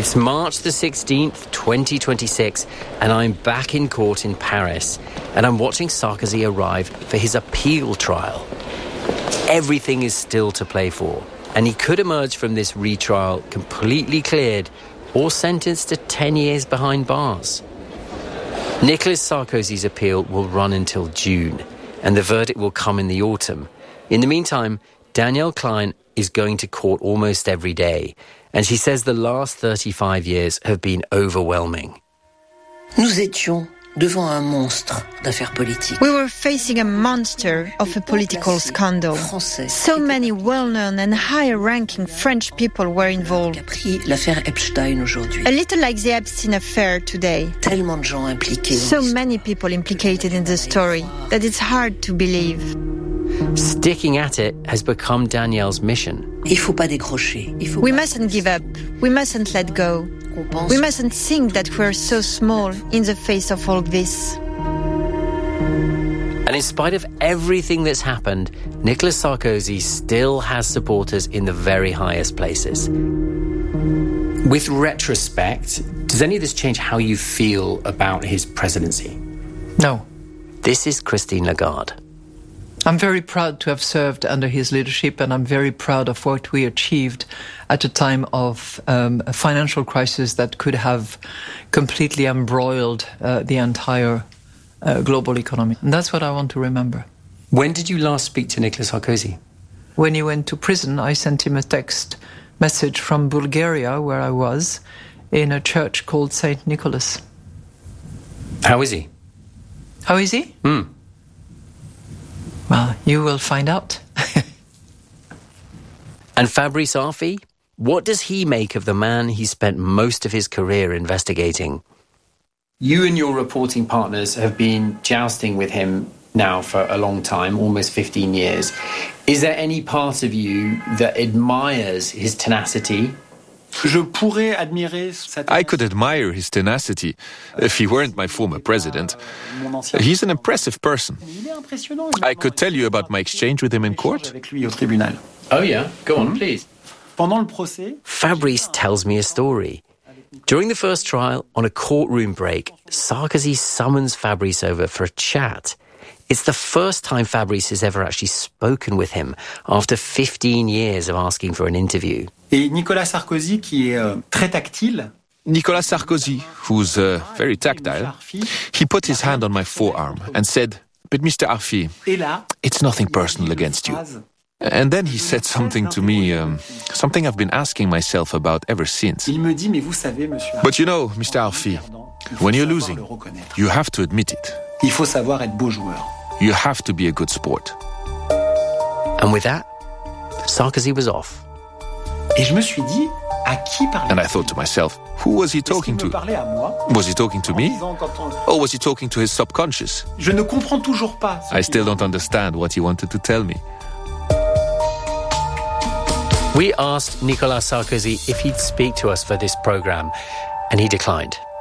It's March the 16th, 2026, and I'm back in court in Paris, and I'm watching Sarkozy arrive for his appeal trial. Everything is still to play for, and he could emerge from this retrial completely cleared or sentenced to 10 years behind bars. Nicolas Sarkozy's appeal will run until June, and the verdict will come in the autumn. In the meantime, Danielle Klein is going to court almost every day, and she says the last 35 years have been overwhelming. Nous étions devant un monstre d'affaires politiques. We were facing a monster of a political scandal. So many well-known and higher-ranking French people were involved. L'affaire Epstein aujourd'hui. A little like the Epstein affair today. Tellement de gens impliqués. So many people implicated in the story that it's hard to believe. Sticking at it has become Danielle's mission. Il faut pas décrocher. We mustn't give up. We mustn't let go. We mustn't think that we're so small in the face of all this. And in spite of everything that's happened, Nicolas Sarkozy still has supporters in the very highest places. With retrospect, does any of this change how you feel about his presidency? No. This is Christine Lagarde. I'm very proud to have served under his leadership, and I'm very proud of what we achieved at a time of a financial crisis that could have completely embroiled the entire global economy. And that's what I want to remember. When did you last speak to Nicolas Sarkozy? When he went to prison, I sent him a text message from Bulgaria, where I was, in a church called St. Nicholas. How is he? How is he? Well, you will find out. And Fabrice Arfi? What does he make of the man he spent most of his career investigating? You and your reporting partners have been jousting with him now for a long time, almost 15 years. Is there any part of you that admires his tenacity? I could admire his tenacity if he weren't my former president. He's an impressive person. I could tell you about my exchange with him in court. Oh yeah, go on, please. Fabrice tells me a story. During the first trial, on a courtroom break, Sarkozy summons Fabrice over for a chat. It's the first time Fabrice has ever actually spoken with him after 15 years of asking for an interview. Nicolas Sarkozy, who's very tactile, he put his hand on my forearm and said, "But Mr. Arfi, it's nothing personal against you." And then he said something to me, something I've been asking myself about ever since. But you know, Mr. Arfi, when you're losing, you have to admit it. You have to be a good sport. And with that, Sarkozy was off. And I thought to myself, who was he talking to? Was he talking to me? Or was he talking to his subconscious? I still don't understand what he wanted to tell me. We asked Nicolas Sarkozy if he'd speak to us for this program, and he declined.